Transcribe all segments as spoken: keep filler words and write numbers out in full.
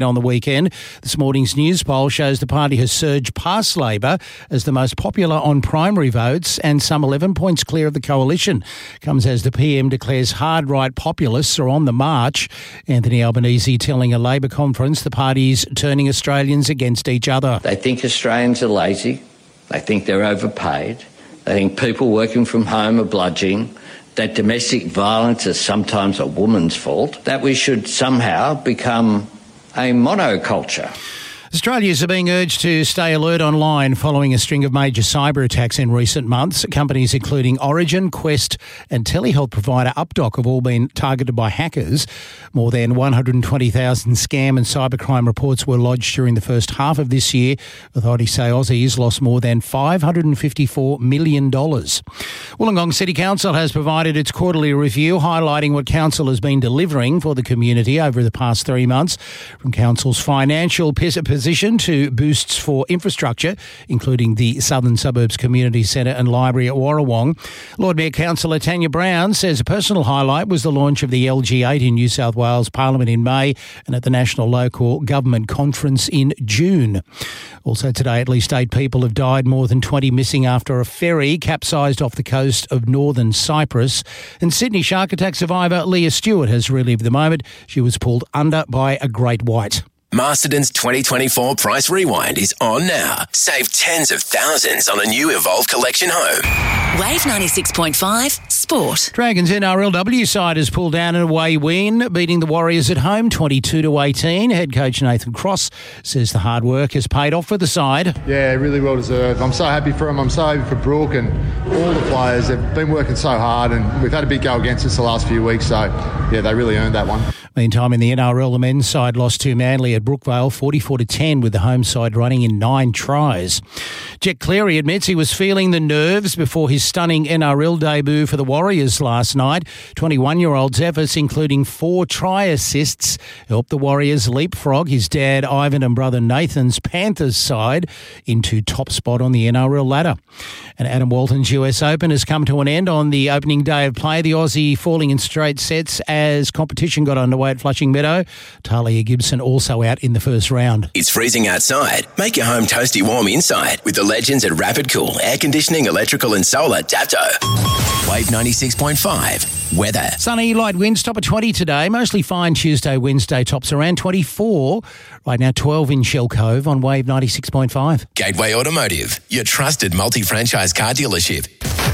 On the weekend, this morning's news poll shows the party has surged past Labor as the most popular on primary votes and some eleven points clear of the coalition. Comes as the P M declares hard-right populists are on the march. Anthony Albanese telling a Labor conference the party's turning Australians against each other. They think Australians are lazy. They think they're overpaid. They think people working from home are bludgeoning. That domestic violence is sometimes a woman's fault. That we should somehow become a monoculture. Australians are being urged to stay alert online following a string of major cyber attacks in recent months. Companies including Origin, Quest and telehealth provider UpDoc have all been targeted by hackers. More than one hundred twenty thousand scam and cybercrime reports were lodged during the first half of this year. Authorities say Aussies lost more than five hundred fifty-four million dollars. Wollongong City Council has provided its quarterly review highlighting what council has been delivering for the community over the past three months. From council's financial position to boosts for infrastructure, including the Southern Suburbs Community Centre and Library at Warrawong. Lord Mayor Councillor Tanya Brown says a personal highlight was the launch of the L G eight in New South Wales Parliament in May and at the National Local Government Conference in June. Also today, at least eight people have died, more than twenty missing after a ferry capsized off the coast of northern Cyprus. And Sydney shark attack survivor Leah Stewart has relived the moment. She was pulled under by a great white. Masterton's twenty twenty-four Price Rewind is on now. Save tens of thousands on a new Evolve Collection home. Wave ninety-six point five Sport. Dragons N R L W side has pulled down an away win, beating the Warriors at home twenty-two to eighteen. Head coach Nathan Cross says the hard work has paid off for the side. Yeah, really well deserved. I'm so happy for them. I'm so happy for Brooke and all the players. They've been working so hard and we've had a big go against us the last few weeks. So, yeah, they really earned that one. Meantime, in the N R L, the men's side lost to Manly at Brookvale forty-four to ten with the home side running in nine tries. Jack Cleary admits he was feeling the nerves before his stunning N R L debut for the Warriors last night. twenty-one-year-old's efforts, including four try assists, helped the Warriors leapfrog his dad Ivan and brother Nathan's Panthers side into top spot on the N R L ladder. And Adam Walton's U S Open has come to an end on the opening day of play. The Aussie falling in straight sets as competition got underway at Flushing Meadow. Talia Gibson also out in the first round. It's freezing outside. Make your home toasty warm inside with the legends at Rapid Cool Air Conditioning, Electrical and Solar Dapto. Wave ninety-six point five. Weather. Sunny, light winds, top of twenty today. Mostly fine Tuesday, Wednesday, tops around twenty-four. Right now, twelve in Shell Cove on Wave ninety-six point five. Gateway Automotive, your trusted multi-franchise car dealership.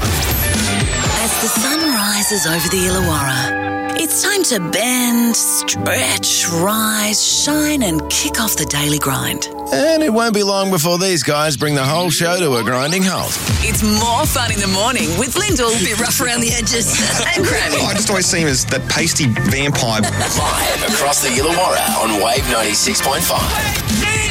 As the sun rises over the Illawarra, it's time to bend, stretch, rise, shine and kick off the daily grind. And it won't be long before these guys bring the whole show to a grinding halt. It's more fun in the morning with Lyndall, a bit rough around the edges, and Grammy. I just always see him as that pasty vampire. Live across the Illawarra on Wave ninety-six point five.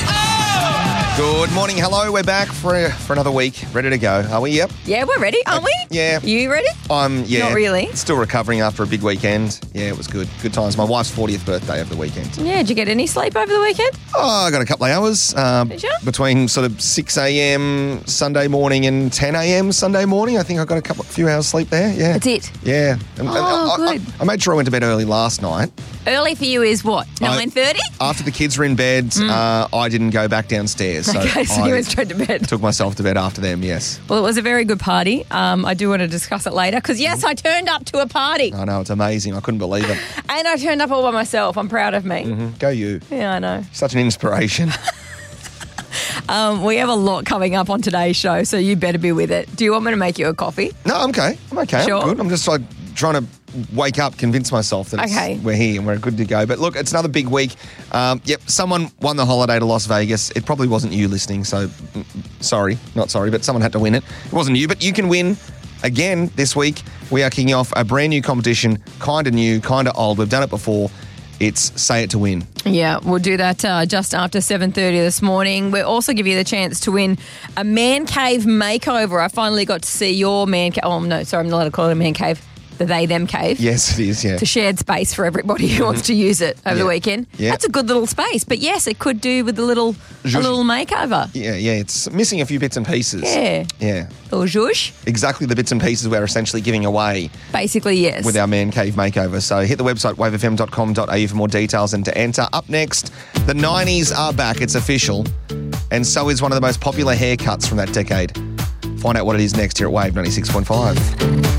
Good morning, hello. We're back for for another week, ready to go. Are we? Yep. Yeah, we're ready, aren't we? Yeah. You ready? I'm. Yeah. Not really. Still recovering after a big weekend. Yeah, it was good. Good times. My wife's fortieth birthday over the weekend. Yeah. Did you get any sleep over the weekend? Oh, I got a couple of hours. Um, Did you? Between sort of six a.m. Sunday morning and ten a.m. Sunday morning. I think I got a couple, a few hours sleep there. Yeah. That's it. Yeah. And, Oh, I, I, good. I made sure I went to bed early last night. Early for you is what? nine thirty? After the kids were in bed, uh, I didn't go back downstairs. So Okay, so I you went straight to bed. took myself to bed after them, yes. Well, it was a very good party. Um, I do want to discuss it later because, yes, I turned up to a party I know, it's amazing. I couldn't believe it. and I turned up all by myself. I'm proud of me. Mm, Go you. Yeah, I know. Such an inspiration. Um, we have a lot coming up on today's show, so you better be with it. Do you want me to make you a coffee? No, I'm okay. I'm okay. Sure. I'm good. I'm just like trying to wake up, convince myself that Okay. it's, we're here and we're good to go. But look, it's another big week. Um, yep, someone won the holiday to Las Vegas. It probably wasn't you listening, so mm, sorry, not sorry, but someone had to win it. It wasn't you, but you can win again this week. We are kicking off a brand new competition, kind of new, kind of old. We've done it before. It's Say It to Win. Yeah, we'll do that uh, just after seven thirty this morning. We'll also give you the chance to win a man cave makeover. I finally got to see your man cave. Oh, no, sorry, I'm not allowed to call it a man cave. the They Them Cave. Yes, it is, yeah. It's a shared space for everybody who wants to use it over Yeah. the weekend. Yeah. That's a good little space. But yes, it could do with a little a Zhuzh. little makeover. Yeah, yeah, it's missing a few bits and pieces. Yeah. Yeah. Little zhuzh. Exactly the bits and pieces we're essentially giving away Basically, yes. with our Man Cave makeover. So hit the website, wave f m dot com dot a u for more details and to enter. Up next, the nineties are back. It's official. And so is one of the most popular haircuts from that decade. Find out what it is next here at Wave ninety-six point five.